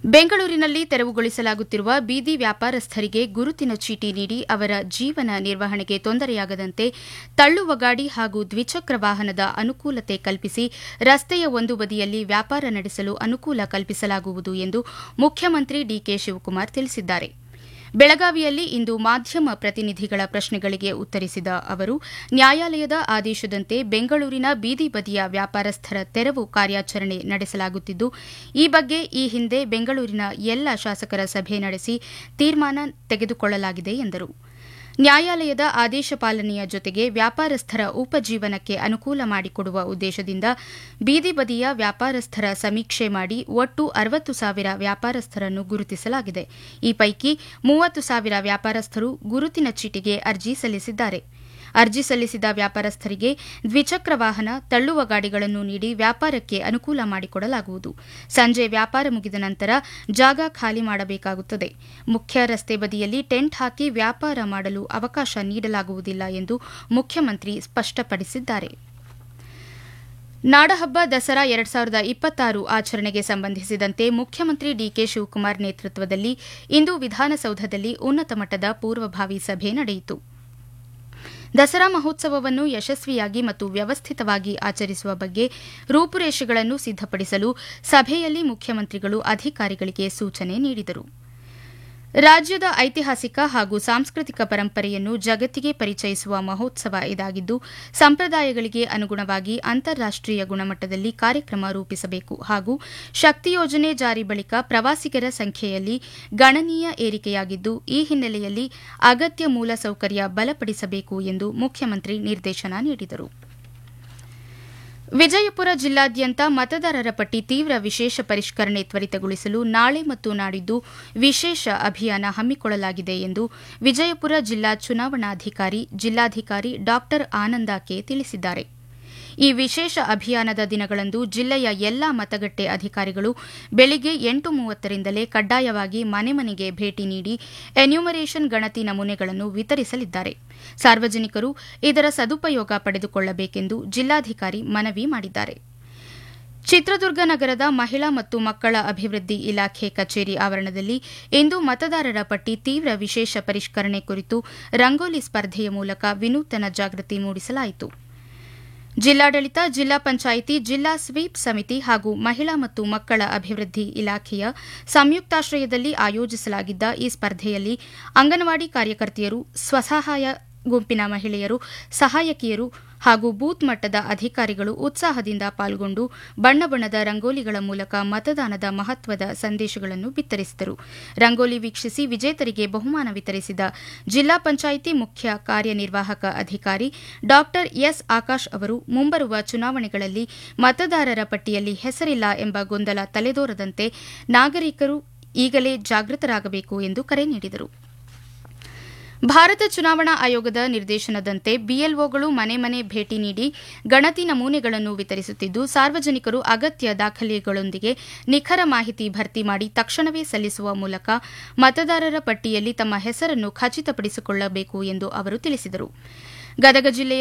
ಬೆಂಗಳೂರಿನಲ್ಲಿ ತೆರವುಗೊಳಿಸಲಾಗುತ್ತಿರುವ ಬೀದಿ ವ್ಯಾಪಾರಸ್ಥರಿಗೆ ಗುರುತಿನ ಚೀಟಿ ನೀಡಿ ಅವರ ಜೀವನ ನಿರ್ವಹಣೆಗೆ ತೊಂದರೆಯಾಗದಂತೆ ತಳ್ಳುವ ಗಾಡಿ ಹಾಗೂ ದ್ವಿಚಕ್ರ ವಾಹನದ ಅನುಕೂಲತೆ ಕಲ್ಪಿಸಿ ರಸ್ತೆಯ ಒಂದು ಬದಿಯಲ್ಲಿ ವ್ಯಾಪಾರ ನಡೆಸಲು ಅನುಕೂಲ ಕಲ್ಪಿಸಲಾಗುವುದು ಎಂದು ಮುಖ್ಯಮಂತ್ರಿ ಡಿಕೆ ಶಿವಕುಮಾರ್ ತಿಳಿಸಿದ್ದಾರೆ. ಬೆಳಗಾವಿಯಲ್ಲಿ ಇಂದು ಮಾಧ್ಯಮ ಪ್ರತಿನಿಧಿಗಳ ಪ್ರಶ್ನೆಗಳಿಗೆ ಉತ್ತರಿಸಿದ ಅವರು, ನ್ಯಾಯಾಲಯದ ಆದೇಶದಂತೆ ಬೆಂಗಳೂರಿನ ಬೀದಿ ಬದಿಯ ವ್ಯಾಪಾರಸ್ಥರ ತೆರವು ಕಾರ್ಯಾಚರಣೆ ನಡೆಸಲಾಗುತ್ತಿದ್ದು, ಈ ಬಗ್ಗೆ ಈ ಹಿಂದೆ ಬೆಂಗಳೂರಿನ ಎಲ್ಲ ಶಾಸಕರ ಸಭೆ ನಡೆಸಿ ತೀರ್ಮಾನ ತೆಗೆದುಕೊಳ್ಳಲಾಗಿದೆ ಎಂದರು. ನ್ಯಾಯಾಲಯದ ಆದೇಶ ಪಾಲನೆಯ ಜೊತೆಗೆ ವ್ಯಾಪಾರಸ್ಥರ ಉಪಜೀವನಕ್ಕೆ ಅನುಕೂಲ ಮಾಡಿಕೊಡುವ ಉದ್ದೇಶದಿಂದ ಬೀದಿ ಬದಿಯ ವ್ಯಾಪಾರಸ್ಥರ ಸಮೀಕ್ಷೆ ಮಾಡಿ ಒಟ್ಟು 60,000 ವ್ಯಾಪಾರಸ್ಥರನ್ನು ಗುರುತಿಸಲಾಗಿದೆ. ಈ ಪೈಕಿ 30,000 ವ್ಯಾಪಾರಸ್ಥರು ಗುರುತಿನ ಚೀಟಿಗೆ ಅರ್ಜಿ ಸಲ್ಲಿಸಿದ್ದಾರೆ. ಅರ್ಜಿ ಸಲ್ಲಿಸಿದ ವ್ಯಾಪಾರಸ್ಥರಿಗೆ ದ್ವಿಚಕ್ರ ವಾಹನ, ತಳ್ಳುವ ಗಾಡಿಗಳನ್ನು ನೀಡಿ ವ್ಯಾಪಾರಕ್ಕೆ ಅನುಕೂಲ ಮಾಡಿಕೊಡಲಾಗುವುದು. ಸಂಜೆ ವ್ಯಾಪಾರ ಮುಗಿದ ನಂತರ ಜಾಗ ಖಾಲಿ ಮಾಡಬೇಕಾಗುತ್ತದೆ. ಮುಖ್ಯ ರಸ್ತೆ ಬದಿಯಲ್ಲಿ ಟೆಂಟ್ ಹಾಕಿ ವ್ಯಾಪಾರ ಮಾಡಲು ಅವಕಾಶ ನೀಡಲಾಗುವುದಿಲ್ಲ ಎಂದು ಮುಖ್ಯಮಂತ್ರಿ ಸ್ಪಷ್ಟಪಡಿಸಿದ್ದಾರೆ. ನಾಡಹಬ್ಬ ದಸರಾ 2026 ಆಚರಣೆಗೆ ಸಂಬಂಧಿಸಿದಂತೆ ಮುಖ್ಯಮಂತ್ರಿ ಡಿಕೆ ಶಿವಕುಮಾರ್ ನೇತೃತ್ವದಲ್ಲಿ ಇಂದು ವಿಧಾನಸೌಧದಲ್ಲಿ ಉನ್ನತ ಮಟ್ಟದ ಪೂರ್ವಭಾವಿ ಸಭೆ ನಡೆಯಿತು. ದಸರಾ ಮಹೋತ್ಸವವನ್ನು ಯಶಸ್ವಿಯಾಗಿ ಮತ್ತು ವ್ಯವಸ್ಥಿತವಾಗಿ ಆಚರಿಸುವ ಬಗ್ಗೆ ರೂಪುರೇಷೆಗಳನ್ನು ಸಿದ್ದಪಡಿಸಲು ಸಭೆಯಲ್ಲಿ ಮುಖ್ಯಮಂತ್ರಿಗಳು ಅಧಿಕಾರಿಗಳಿಗೆ ಸೂಚನೆ ನೀಡಿದರು. ರಾಜ್ಯದ ಐತಿಹಾಸಿಕ ಹಾಗೂ ಸಾಂಸ್ಕೃತಿಕ ಪರಂಪರೆಯನ್ನು ಜಗತ್ತಿಗೆ ಪರಿಚಯಿಸುವ ಮಹೋತ್ಸವ ಇದಾಗಿದ್ದು, ಸಂಪ್ರದಾಯಗಳಿಗೆ ಅನುಗುಣವಾಗಿ ಅಂತಾರಾಷ್ಟೀಯ ಗುಣಮಟ್ಟದಲ್ಲಿ ಕಾರ್ಯಕ್ರಮ ರೂಪಿಸಬೇಕು ಹಾಗೂ ಶಕ್ತಿ ಯೋಜನೆ ಜಾರಿ ಬಳಿಕ ಪ್ರವಾಸಿಗರ ಸಂಖ್ಯೆಯಲ್ಲಿ ಗಣನೀಯ ಏರಿಕೆಯಾಗಿದ್ದು, ಈ ಹಿನ್ನೆಲೆಯಲ್ಲಿ ಅಗತ್ಯ ಮೂಲಸೌಕರ್ಯ ಬಲಪಡಿಸಬೇಕು ಎಂದು ಮುಖ್ಯಮಂತ್ರಿ ನಿರ್ದೇಶನ ನೀಡಿದರು. ವಿಜಯಪುರ ಜಿಲ್ಲಾದ್ಯಂತ ಮತದಾರರ ಪಟ್ಟಿ ತೀವ್ರ ವಿಶೇಷ ಪರಿಷ್ಕರಣೆ ತ್ವರಿತಗೊಳಿಸಲು ನಾಳೆ ಮತ್ತು ನಾಡಿದ್ದು ವಿಶೇಷ ಅಭಿಯಾನ ಹಮ್ಮಿಕೊಳ್ಳಲಾಗಿದೆ ಎಂದು ವಿಜಯಪುರ ಜಿಲ್ಲಾ ಚುನಾವಣಾಧಿಕಾರಿ ಜಿಲ್ಲಾಧಿಕಾರಿ ಡಾ ಆನಂದ ಕೆ ತಿಳಿಸಿದ್ದಾರೆ. ಈ ವಿಶೇಷ ಅಭಿಯಾನದ ದಿನಗಳಂದು ಜಿಲ್ಲೆಯ ಎಲ್ಲಾ ಮತಗಟ್ಟೆ ಅಧಿಕಾರಿಗಳು ಬೆಳಗ್ಗೆ 8:30ರಿಂದಲೇ ಕಡ್ಡಾಯವಾಗಿ ಮನೆ ಮನೆಗೆ ಭೇಟಿ ನೀಡಿ ಎನ್ಯುಮರೇಷನ್ ಗಣತಿ ನಮೂನೆಗಳನ್ನು ವಿತರಿಸಲಿದ್ದಾರೆ. ಸಾರ್ವಜನಿಕರು ಇದರ ಸದುಪಯೋಗ ಪಡೆದುಕೊಳ್ಳಬೇಕೆಂದು ಜಿಲ್ಲಾಧಿಕಾರಿ ಮನವಿ ಮಾಡಿದ್ದಾರೆ. ಚಿತ್ರದುರ್ಗ ನಗರದ ಮಹಿಳಾ ಮತ್ತು ಮಕ್ಕಳ ಅಭಿವೃದ್ಧಿ ಇಲಾಖೆ ಕಚೇರಿ ಆವರಣದಲ್ಲಿ ಇಂದು ಮತದಾರರ ಪಟ್ಟಿ ತೀವ್ರ ವಿಶೇಷ ಪರಿಷ್ಕರಣೆ ಕುರಿತು ರಂಗೋಲಿ ಸ್ಪರ್ಧೆಯ ಮೂಲಕ ವಿನೂತನ ಜಾಗೃತಿ ಮೂಡಿಸಲಾಯಿತು. ಜಿಲ್ಲಾಡಳಿತ, ಜಿಲ್ಲಾ ಪಂಚಾಯಿತಿ, ಜಿಲ್ಲಾ ಸ್ವೀಪ್ ಸಮಿತಿ ಹಾಗೂ ಮಹಿಳಾ ಮತ್ತು ಮಕ್ಕಳ ಅಭಿವೃದ್ಧಿ ಇಲಾಖೆಯ ಸಂಯುಕ್ತಾಶ್ರಯದಲ್ಲಿ ಆಯೋಜಿಸಲಾಗಿದ್ದ ಈ ಸ್ಪರ್ಧೆಯಲ್ಲಿ ಅಂಗನವಾಡಿ ಕಾರ್ಯಕರ್ತೆಯರು, ಸ್ವಸಹಾಯ ಗುಂಪಿನ ಮಹಿಳೆಯರು, ಸಹಾಯಕಿಯರು ಹಾಗೂ ಬೂತ್ ಮಟ್ಟದ ಅಧಿಕಾರಿಗಳು ಉತ್ಸಾಹದಿಂದ ಪಾಲ್ಗೊಂಡು ಬಣ್ಣ ಬಣ್ಣದ ರಂಗೋಲಿಗಳ ಮೂಲಕ ಮತದಾನದ ಮಹತ್ವದ ಸಂದೇಶಗಳನ್ನು ಬಿತ್ತರಿಸಿದರು. ರಂಗೋಲಿ ವೀಕ್ಷಿಸಿ ವಿಜೇತರಿಗೆ ಬಹುಮಾನ ವಿತರಿಸಿದ ಜಿಲ್ಲಾ ಪಂಚಾಯಿತಿ ಮುಖ್ಯ ಕಾರ್ಯನಿರ್ವಾಹಕ ಅಧಿಕಾರಿ ಡಾ ಎಸ್ ಆಕಾಶ್ ಅವರು, ಮುಂಬರುವ ಚುನಾವಣೆಗಳಲ್ಲಿ ಮತದಾರರ ಪಟ್ಟಿಯಲ್ಲಿ ಹೆಸರಿಲ್ಲ ಎಂಬ ಗೊಂದಲ ತಲೆದೋರದಂತೆ ನಾಗರಿಕರು ಈಗಲೇ ಜಾಗೃತರಾಗಬೇಕು ಎಂದು ಕರೆ ನೀಡಿದರು. ಭಾರತ ಚುನಾವಣಾ ಆಯೋಗದ ನಿರ್ದೇಶನದಂತೆ ಬಿಎಲ್ಒಗಳು ಮನೆ ಮನೆ ಭೇಟಿ ನೀಡಿ ಗಣತಿ ನಮೂನೆಗಳನ್ನು ವಿತರಿಸುತ್ತಿದ್ದು, ಸಾರ್ವಜನಿಕರು ಅಗತ್ಯ ದಾಖಲೆಗಳೊಂದಿಗೆ ನಿಖರ ಮಾಹಿತಿ ಭರ್ತಿ ಮಾಡಿ ತಕ್ಷಣವೇ ಸಲ್ಲಿಸುವ ಮೂಲಕ ಮತದಾರರ ಪಟ್ಟಿಯಲ್ಲಿ ತಮ್ಮ ಹೆಸರನ್ನು ಖಚಿತಪಡಿಸಿಕೊಳ್ಳಬೇಕು ಎಂದು ಅವರು ತಿಳಿಸಿದರು. ಗದಗ ಜಿಲ್ಲೆಯ